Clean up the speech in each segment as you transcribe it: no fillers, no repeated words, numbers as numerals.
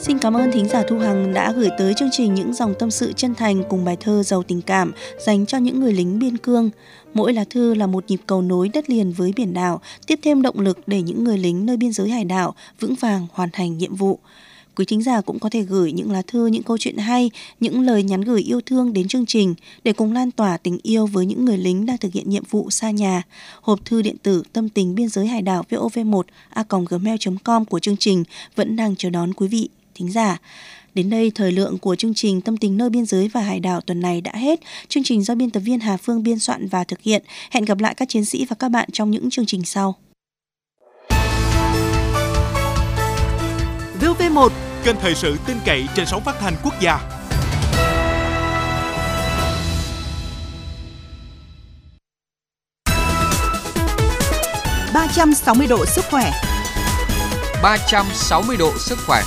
Xin cảm ơn thính giả Thu Hằng đã gửi tới chương trình những dòng tâm sự chân thành cùng bài thơ giàu tình cảm dành cho những người lính biên cương. Mỗi lá thư là một nhịp cầu nối đất liền với biển đảo, tiếp thêm động lực để những người lính nơi biên giới hải đảo vững vàng hoàn thành nhiệm vụ. Quý thính giả cũng có thể gửi những lá thư, những câu chuyện hay, những lời nhắn gửi yêu thương đến chương trình để cùng lan tỏa tình yêu với những người lính đang thực hiện nhiệm vụ xa nhà. Hộp thư điện tử tâm tình biên giới hải đảo vov1@gmail.com của chương trình vẫn đang chờ đón quý vị thính giả. Đến đây, thời lượng của chương trình Tâm tình nơi biên giới và hải đảo tuần này đã hết. Chương trình do biên tập viên Hà Phương biên soạn và thực hiện. Hẹn gặp lại các chiến sĩ và các bạn trong những chương trình sau. VOV1, kênh thời sự tin cậy trên sóng phát thanh quốc gia. "360 độ sức khỏe". 360 độ sức khỏe.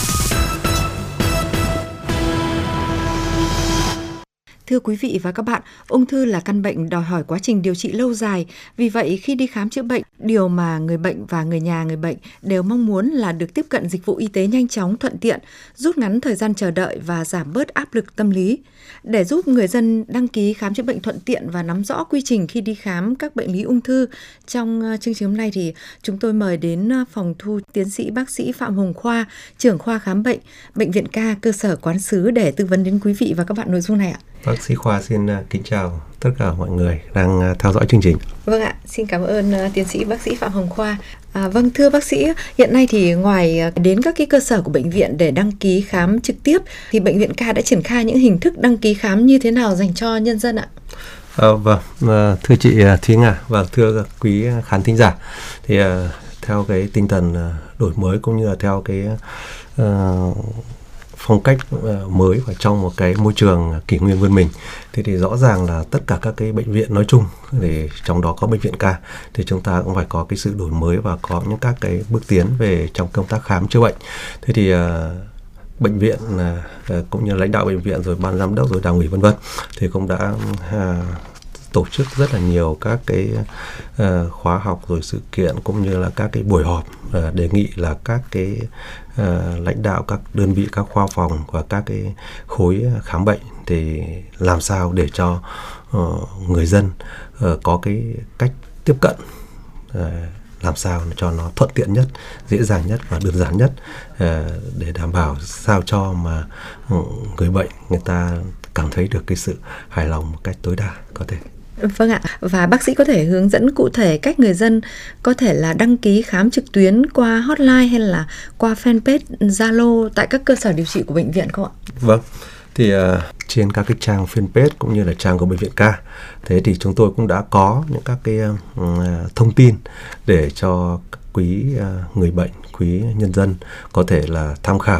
Thưa quý vị và các bạn, ung thư là căn bệnh đòi hỏi quá trình điều trị lâu dài. Vì vậy, khi đi khám chữa bệnh, điều mà người bệnh và người nhà người bệnh đều mong muốn là được tiếp cận dịch vụ y tế nhanh chóng, thuận tiện, rút ngắn thời gian chờ đợi và giảm bớt áp lực tâm lý. Để giúp người dân đăng ký khám chữa bệnh thuận tiện và nắm rõ quy trình khi đi khám các bệnh lý ung thư, trong chương trình hôm nay thì chúng tôi mời đến phòng thu tiến sĩ bác sĩ Phạm Hồng Khoa, trưởng khoa khám bệnh, Bệnh viện Ca cơ sở Quán Sứ để tư vấn đến quý vị và các bạn nội dung này ạ. Bác sĩ Khoa xin kính chào tất cả mọi người đang theo dõi chương trình. Vâng ạ, xin cảm ơn tiến sĩ bác sĩ Phạm Hồng Khoa. Vâng, thưa bác sĩ, hiện nay thì ngoài đến các cái cơ sở của bệnh viện để đăng ký khám trực tiếp, thì Bệnh viện Ca đã triển khai những hình thức đăng ký khám như thế nào dành cho nhân dân ạ? Vâng, thưa chị Thúy Nga và thưa quý khán thính giả, thì theo cái tinh thần đổi mới cũng như là theo cái phong cách mới và trong một cái môi trường kỷ nguyên vươn mình, thì rõ ràng là tất cả các cái bệnh viện nói chung, thì trong đó có Bệnh viện Ca, thì chúng ta cũng phải có cái sự đổi mới và có những các cái bước tiến về trong công tác khám chữa bệnh. Thế thì bệnh viện cũng như lãnh đạo bệnh viện rồi ban giám đốc rồi đảng ủy vân vân thì cũng đã tổ chức rất là nhiều các cái khóa học rồi sự kiện cũng như là các cái buổi họp đề nghị là các cái lãnh đạo các đơn vị, các khoa phòng và các cái khối khám bệnh thì làm sao để cho người dân có cái cách tiếp cận làm sao cho nó thuận tiện nhất, dễ dàng nhất và đơn giản nhất, để đảm bảo sao cho mà người bệnh người ta cảm thấy được cái sự hài lòng một cách tối đa có thể. Vâng ạ, và bác sĩ có thể hướng dẫn cụ thể cách người dân có thể là đăng ký khám trực tuyến qua hotline hay là qua fanpage Zalo tại các cơ sở điều trị của bệnh viện không ạ? Vâng, thì trên các cái trang fanpage cũng như là trang của Bệnh viện Ca, thế thì chúng tôi cũng đã có những các cái thông tin để cho quý người bệnh, quý nhân dân có thể là tham khảo